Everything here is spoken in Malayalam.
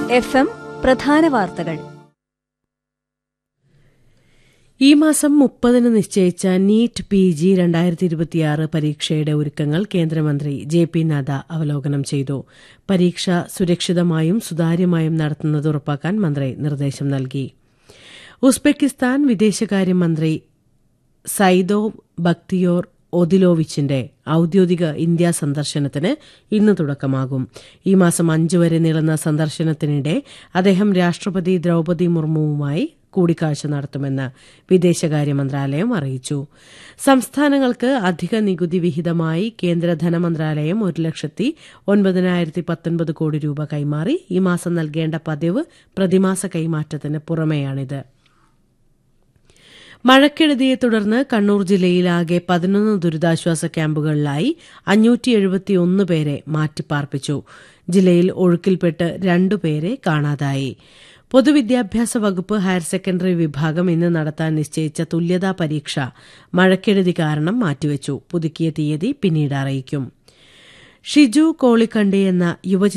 FM പ്രധാന വാർത്തകൾ. ഈ മാസം 30 നിശ്ചയിച്ച നീറ്റ് PG 2026 പരീക്ഷയുടെ ഒരുക്കങ്ങൾ കേന്ദ്രമന്ത്രി JP നദ്ദ അവലോകനം ചെയ്തു. പരീക്ഷ സുരക്ഷിതമായും സുതാര്യമായും നടത്തുന്നത് ഉറപ്പാക്കാൻ മന്ത്രി നിർദ്ദേശം നൽകി. ഉസ്ബെക്കിസ്ഥാൻ വിദേശകാര്യമന്ത്രി സൈദോവ് ബക്തിയോർ ഒദിലോവിച്ചിന്റെ ഔദ്യോഗിക ഇന്ത്യാ സന്ദർശനത്തിന് ഇന്ന് തുടക്കമാകും. ഈ മാസം 5 വരെ നീളുന്ന സന്ദർശനത്തിനിടെ അദ്ദേഹം രാഷ്ട്രപതി ദ്രൌപദി മുർമുവുമായി കൂടിക്കാഴ്ച നടത്തുമെന്ന് വിദേശകാര്യ മന്ത്രാലയം അറിയിച്ചു. സംസ്ഥാനങ്ങൾക്ക് അധിക നികുതി വിഹിതമായി കേന്ദ്ര ധനമന്ത്രാലയം 1,09,019 കോടി രൂപ കൈമാറി. ഈ മാസം നൽകേണ്ട പതിവ് പ്രതിമാസ കൈമാറ്റത്തിന് പുറമെയാണിത്. മഴക്കെടുതിയെ തുടർന്ന് കണ്ണൂർ ജില്ലയിൽ ആകെ 11 ദുരിതാശ്വാസ ക്യാമ്പുകളിലായി 571 പേരെ മാറ്റിപ്പാർപ്പിച്ചു. ജില്ലയിൽ ഒഴുക്കിൽപ്പെട്ട് 2 പേരെ കാണാതായി. പൊതുവിദ്യാഭ്യാസ വകുപ്പ് ഹയർ സെക്കൻഡറി വിഭാഗം ഇന്ന് നടത്താൻ നിശ്ചയിച്ച തുല്യതാ പരീക്ഷ മഴക്കെടുതി കാരണം മാറ്റിവച്ചു. പുതുക്കിയ തീയതി പിന്നീട് അറിയിക്കും. ഷിജു കോളിക്കണ്ടി എന്ന